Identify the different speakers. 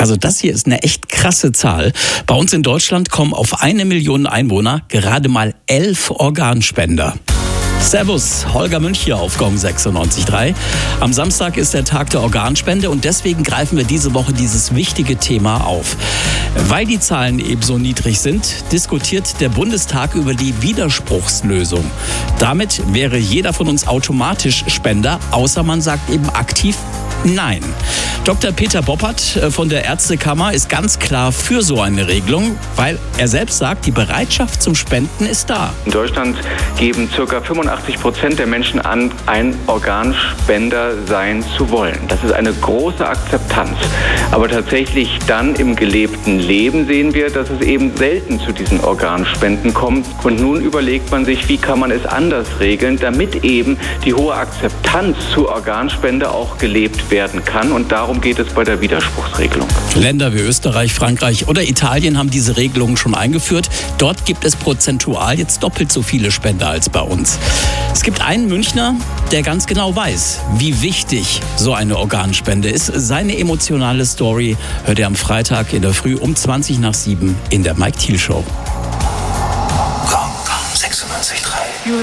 Speaker 1: Also das hier ist eine echt krasse Zahl. Bei uns in Deutschland kommen auf 1 Million Einwohner gerade mal 11 Organspender. Servus, Holger Münch hier auf Gong 96.3. Am Samstag ist der Tag der Organspende und deswegen greifen wir diese Woche dieses wichtige Thema auf. Weil die Zahlen ebenso niedrig sind, diskutiert der Bundestag über die Widerspruchslösung. Damit wäre jeder von uns automatisch Spender, außer man sagt eben aktiv Nein. Dr. Peter Boppert von der Ärztekammer ist ganz klar für so eine Regelung, weil er selbst sagt, die Bereitschaft zum Spenden ist da.
Speaker 2: In Deutschland geben ca. 85% der Menschen an, ein Organspender sein zu wollen. Das ist eine große Akzeptanz. Aber tatsächlich dann im gelebten Leben sehen wir, dass es eben selten zu diesen Organspenden kommt. Und nun überlegt man sich, wie kann man es anders regeln, damit eben die hohe Akzeptanz zur Organspende auch gelebt werden kann. Und darum geht es bei der Widerspruchsregelung.
Speaker 1: Länder wie Österreich, Frankreich oder Italien haben diese Regelungen schon eingeführt. Dort gibt es prozentual jetzt doppelt so viele Spender als bei uns. Es gibt einen Münchner, der ganz genau weiß, wie wichtig so eine Organspende ist. Seine emotionale Story hört ihr am Freitag in der Früh um 7:20 in der Mike Thiel Show.